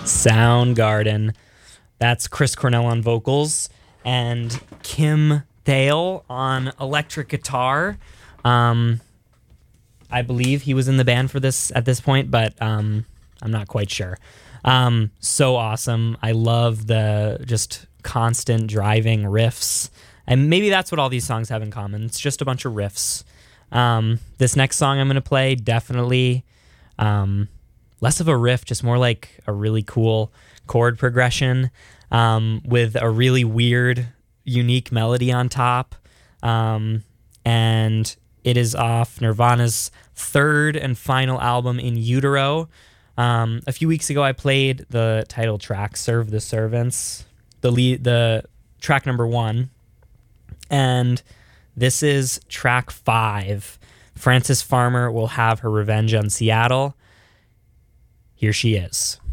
Soundgarden. That's Chris Cornell on vocals and Kim Thale on electric guitar. I believe he was in the band for this at this point, but I'm not quite sure. So awesome. I love the just constant driving riffs. And maybe that's what all these songs have in common. It's just a bunch of riffs. This next song I'm going to play, definitely less of a riff, just more like a really cool chord progression with a really weird, unique melody on top. And it is off Nirvana's third and final album, In Utero. A few weeks ago, I played the title track, Serve the Servants, the track number 1. And this is track 5. Frances Farmer will have her revenge on Seattle. Here she is.